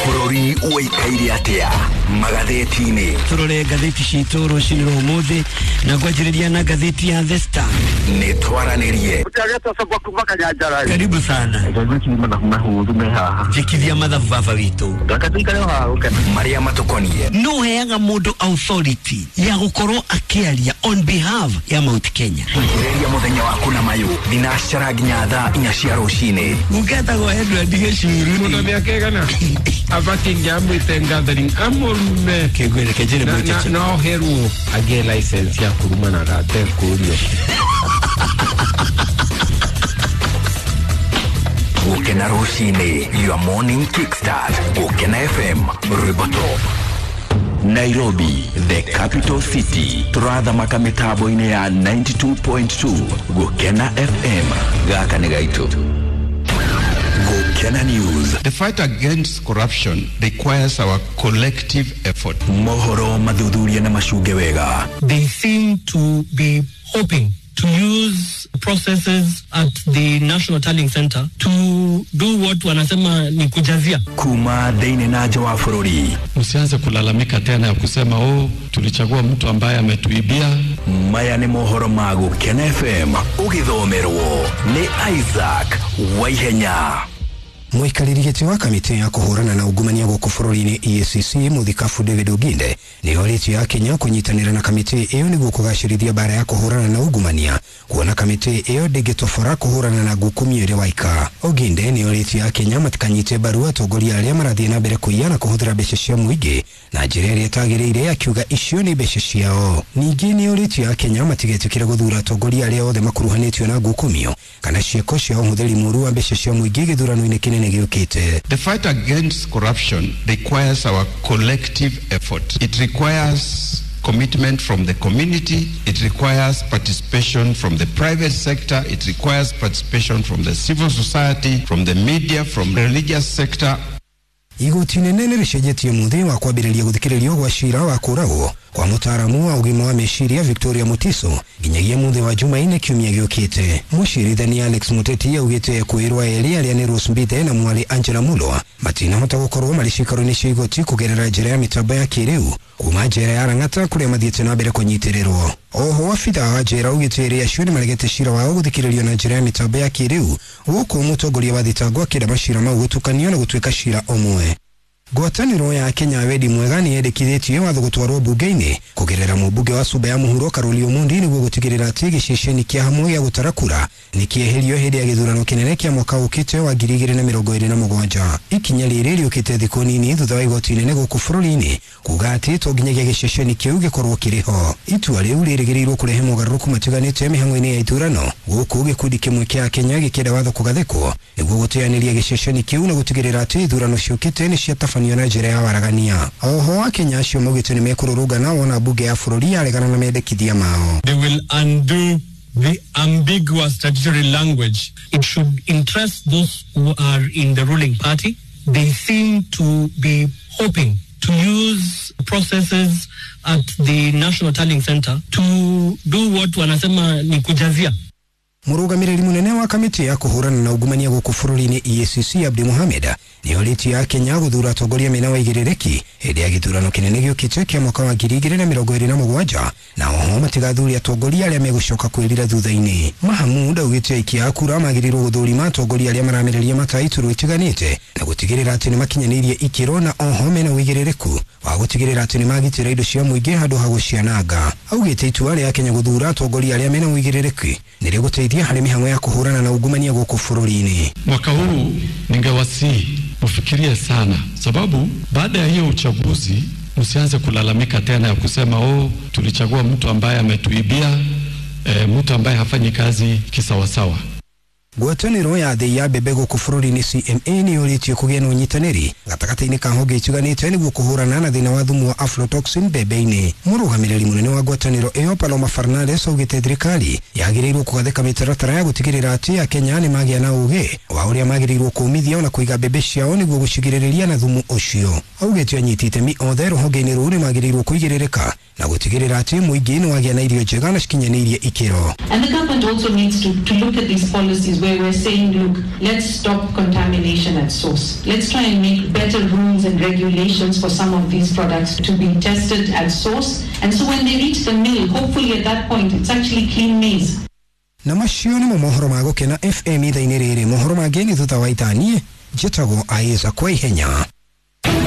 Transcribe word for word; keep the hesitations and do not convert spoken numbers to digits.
Bururi uikaire atia magazetini turore gazeti citoro ciniro umuthi na kwajiriria na gazeti ya The Star ni twaranirie utaleta sababu mpaka nyajara. Karibu sana Ndio mana mahudu meha jikithia mathafa witu gakatika leo hauka Maria Matokonie no heanga mundu authority ya gukorwo akiaria on behalf ya Mount Kenya. Kureria muthenya waku na mayu dinashara ginya thaa inya cia rucini Mugeta go Edward Geshuru muno miakegana abati ngambo itengathering amolme kegwele kejere bote no heru age license ya kuruma na rate kurio Ukena rucini your morning kickstart Ukena F M Riboto Nairobi, the capital city. Turadha makamitabo ine ya ninety-two point two Gukena F M. Gaka negaitu Gukena News. The fight against corruption requires our collective effort. Mohoro madhudhuria na mashuge wega. They seem to be hoping to use processes at the National Tallying Center to do what wanasema ni kujazia. Kuma deine na jawa furori. Msianze kulalamika tena ya kusema oh tulichagua mtu ambaye ametuibia. Maya ni mohoro magu Gukena F M. Ugithomerwo ni Isaac Waihenya. Muikaririkitie wa kamiti ya kuhurana na ugumania guku bururi-ini E A C C Muthikabu David Oginde ni oriti ya Kenya kunyitanira na kamiti iyo niguo kugacirithia bara ya kuhurana na ugumania kuona kamiti iyo ndingitobora kuhurana na gukumia waika. Oginde ni oriti ya Kenya matikanyite barua atongoria aria marathie na mbere kuiya na kuhuthira mbeca cia muingi na njira iria itagiriire akiuga icio ni mbeca ciao. Ningi ni oriti ya Kenya matigetikire guthura atongoria aria othe makuruhanitio na gukumio kana cieko cia uhuthiri muru wa mbeca cia muingi githurano-ini kinene. The fight against corruption requires our collective effort. It requires commitment from the community. It requires participation from the private sector. It requires participation from the civil society, from the media, from the religious sector. Igoti nene ricenjetie muthi wa kwambiriria guthikiririo gwa cira wa kuragwo kwa mutaramu wa ugima wa meciria Victoria Mutiso nginyagia muthi wa Jumaine kiumia giukite. Mucirithania Alex Muteti augite kwirwa eri aria ni Rose Mbithe na mwali Angela Mulwa matina hota gukorwo mari cikaro-ini cia igoti kugerera njira ya mitambo ya kiriu kuma njira ya Rang'ata kuria mathiete na mbere kunyitirirwo. Oho afitha wa njira augite eri acio ni maregete cira wao guthikiririo na njira ya mitambo ya kiriu guku mutongoria wa thitango akira macira mau gutukanio na gutuika cira omwe. Ngwataniro ya Kenya Wedi Mwega ni yendekithĩtie watho gũtwarwo bunge-inĩ kugerera mũmbunge wa Suba ya Mũhuro Karoli Omondi nĩguo gũtigĩrĩra atĩ gĩceceni kĩa hamwe gĩa gũtara kura nĩ kĩeherio hĩndĩ ya gĩthurano kĩnene kĩa mwaka ũkĩte wa ngiri igĩrĩ na mĩrongo ĩrĩ na mũgwanja. Ikinya rĩrĩ rĩũkĩte thikũ nini thutha wa igoti inene gũkũ bũrũri-inĩ kuga atĩ to nginyagia gĩceceni kĩu gĩkorwo kĩrĩ ho. Itua rĩu rĩrĩgĩrĩirwo kũrehe mogarũrũku matiganĩte mĩhang'o-inĩ ya ithurano gũkũ gĩkundi kĩmwe kĩa Kenya gĩkĩenda watho kũgathĩkwo nĩguo gũteanĩria gĩceceni kĩu na gũtigĩrĩra atĩ ithurano ciũkĩte nĩ ciatabanio na njĩra ya waragania. Oho Akenya acio maugĩte nĩ mekurũrũngana wona bunge ya bũrũri yaregana na mendekithia mao. They will undo the ambiguous statutory language. It should interest those who are in the ruling party. They seem to be hoping to use processes at the National Tallying Center to do what wanasema ni kujazia. Murugamiriri munene wa kamiti ya kuhurana na ugumania guku bũrũri-inĩ E A C C Abdi Mohamed ni oriti ya Kenya guthura atongoria mena wa igĩrĩrĩki hĩndĩ ya gĩthurano kĩnene gĩũkĩte kĩa mwaka wa ngiri igĩrĩ na mĩrongo ĩrĩ na mũgwanja na oho matigathuri atongoria arĩa megũcoka kwĩrira thutha-inĩ. Mahamud augĩte aikia a kura magĩrĩirwo gũthũrima atongoria arĩa maramereria mata iturwa itiganĩte na gũtigĩrĩra atĩ nĩ makinyanĩirie ikĩro na oho mena ũigĩrĩrĩku wa gũtigĩrĩra atĩ nĩ magitĩra indo cia mũingĩ handũ ha gũciananga. Augĩte itua rĩa Kenya guthura atongoria arĩa mena ũigĩrĩrĩki nĩ rĩgũteithia harĩ mĩhang'o ya kuhurana na ugumania gũkũ bũrũri-inĩ. Mwaka huu ningewasihi mufikirie sana, sababu baada ya hiyo uchaguzi msianze kulalamika tena ya kusema oh tulichagua mtu ambaye ametuibia, e, mtu ambaye hafanyi kazi kisawasawa. Ngwatanĩro ya thĩ ya mbembe gũkũ bũrũri-inĩ C M A nĩ yũrĩtie kũgĩa na ũnyitanĩri gatagatĩ-inĩ ka honge itiganĩte nĩguo kũhũrana na thĩna wa thumu wa aflatoxin mbembe-inĩ. Mũrũgamĩrĩri mũnene wa ngwatanĩro ĩyo Paloma Fernandes augĩte thirikari yagĩrĩirwo kũgathĩka mĩtaratara ya gũtigĩrĩra atĩ Akenya nĩ magĩa na ũũgĩ wa ũrĩa magĩrĩirwo kũmithia na kũiga mbembe ciao nĩguo gũcigĩrĩria na thumu ũcio. Augĩte anyiti itemi othe rũhonge-inĩ rũu nĩ magĩrĩirwo kũigĩrĩrĩka na gũtigĩrĩra atĩ mũingĩ nĩ wagĩa na irio njega na cikinyanĩirie ikĩro. And the government also needs to, to look at these policies where we're saying, look, let's stop contamination at source. Let's try and make better rules and regulations for some of these products to be tested at source. And so when they reach the mill, hopefully at that point, it's actually clean maize. Na macio nimo mohoro mago kena F M ithainä rä rä mohoro mangä nä thutha wa itanie njätagwo Aiza kwa ihenya.